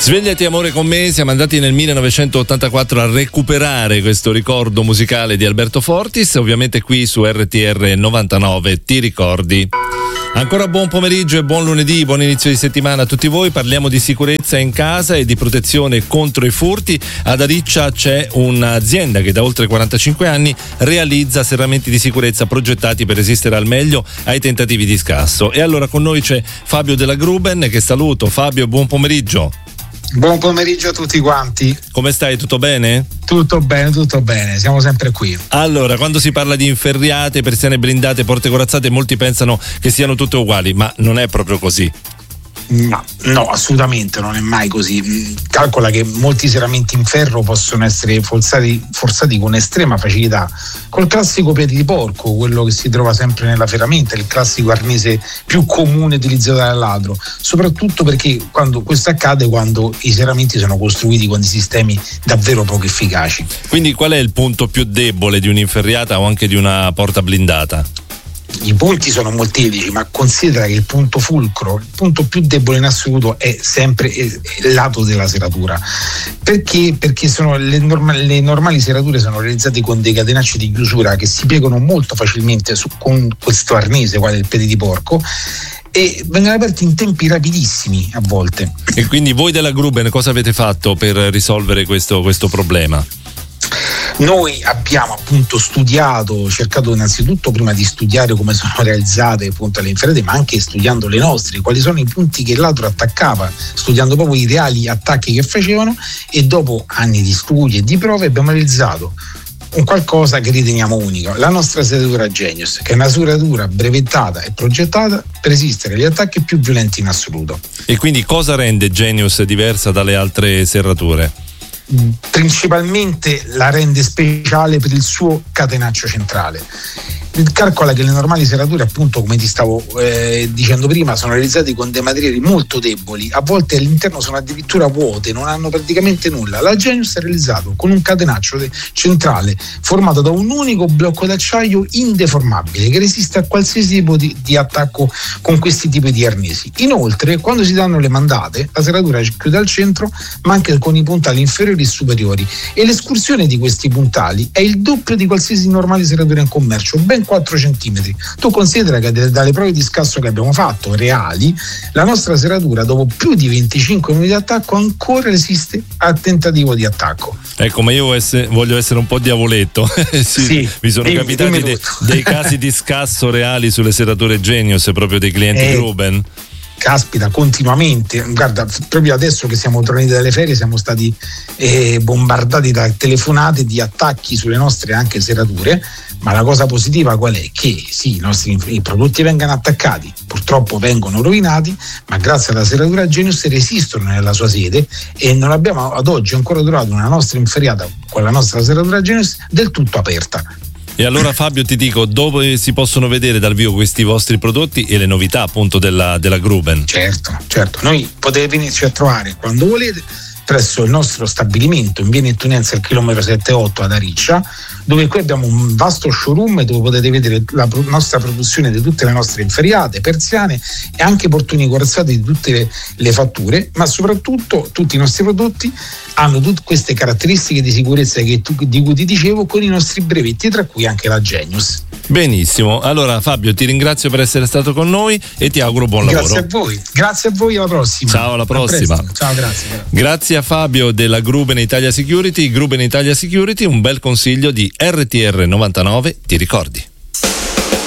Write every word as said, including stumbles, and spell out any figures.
Svegliati amore con me, siamo andati nel millenovecentottantaquattro a recuperare questo ricordo musicale di Alberto Fortis, ovviamente qui su R T R novantanove, ti ricordi? Ancora buon pomeriggio e buon lunedì, buon inizio di settimana a tutti voi. Parliamo di sicurezza in casa e di protezione contro i furti. Ad Ariccia c'è un'azienda che da oltre quarantacinque anni realizza serramenti di sicurezza progettati per resistere al meglio ai tentativi di scasso. E allora con noi c'è Fabio della Gruben, che saluto. Fabio, buon pomeriggio. Buon pomeriggio a tutti quanti. Come stai? Tutto bene? Tutto bene, tutto bene, siamo sempre qui. Allora, quando si parla di inferriate, persiane blindate, porte corazzate, molti pensano che siano tutte uguali, ma non è proprio così. No, no, assolutamente non è mai così. Calcola che molti serramenti in ferro possono essere forzati, forzati con estrema facilità col classico piede di porco, quello che si trova sempre nella ferramenta, il classico arnese più comune utilizzato dal ladro, soprattutto perché quando questo accade quando i serramenti sono costruiti con dei sistemi davvero poco efficaci. Quindi qual è il punto più debole di un'inferriata o anche di una porta blindata? I punti sono molteplici, ma considera che il punto fulcro, il punto più debole in assoluto è sempre il lato della serratura. Perché? Perché sono le, norma- le normali serrature sono realizzate con dei catenacci di chiusura che si piegano molto facilmente su, con questo arnese, quale il piede di porco, e vengono aperti in tempi rapidissimi a volte. E quindi voi della Gruben cosa avete fatto per risolvere questo, questo problema? Noi abbiamo appunto studiato, cercato innanzitutto prima di studiare come sono realizzate appunto le inferriate, ma anche studiando le nostre, quali sono i punti che il ladro attaccava, studiando proprio i reali attacchi che facevano, e dopo anni di studi e di prove abbiamo realizzato un qualcosa che riteniamo unico, la nostra serratura Genius, che è una serratura brevettata e progettata per resistere agli attacchi più violenti in assoluto. E quindi cosa rende Genius diversa dalle altre serrature? Principalmente la rende speciale per il suo catenaccio centrale. Calcola che le normali serrature, appunto come ti stavo eh, dicendo prima, sono realizzate con dei materiali molto deboli, a volte all'interno sono addirittura vuote, non hanno praticamente nulla. La Genius è realizzato con un catenaccio centrale formato da un unico blocco d'acciaio indeformabile che resiste a qualsiasi tipo di, di attacco con questi tipi di arnesi. Inoltre, quando si danno le mandate, la serratura chiude al centro ma anche con i puntali inferiori e superiori, e l'escursione di questi puntali è il doppio di qualsiasi normale serratura in commercio, ben quattro centimetri. Tu considera che dalle prove di scasso che abbiamo fatto reali, la nostra serratura dopo più di venticinque minuti di attacco ancora resiste al tentativo di attacco. Ecco, ma io esse, voglio essere un po' diavoletto. sì, sì, mi sono dimmi, capitati dimmi de, dei casi di scasso reali sulle serrature Genius, proprio dei clienti eh, Gruben. Caspita, continuamente. Guarda, proprio adesso che siamo tornati dalle ferie siamo stati eh, bombardati da telefonate di attacchi sulle nostre anche serrature, ma la cosa positiva qual è? Che sì, i nostri i prodotti vengono attaccati, purtroppo vengono rovinati, ma grazie alla serratura Genius resistono nella sua sede, e non abbiamo ad oggi ancora trovato una nostra inferriata con la nostra serratura Genius del tutto aperta. E allora Fabio, ti dico, dove si possono vedere dal vivo questi vostri prodotti e le novità appunto della, della Gruben? Certo, certo, noi potete venirci a trovare quando volete presso il nostro stabilimento in via Nettunense al chilometro sette otto ad Ariccia, dove qui abbiamo un vasto showroom dove potete vedere la pro- nostra produzione di tutte le nostre inferriate, persiane e anche portoni corazzati di tutte le, le fatture, ma soprattutto tutti i nostri prodotti hanno tutte queste caratteristiche di sicurezza che tu, di cui ti dicevo, con i nostri brevetti, tra cui anche la Genius. Benissimo, allora Fabio, ti ringrazio per essere stato con noi e ti auguro buon lavoro. Grazie a voi, grazie a voi, alla prossima. Ciao, alla prossima. Ciao, grazie, grazie. Grazie a Fabio della Gruben Italia Security. Gruben Italia Security, un bel consiglio di R T R novantanove, ti ricordi?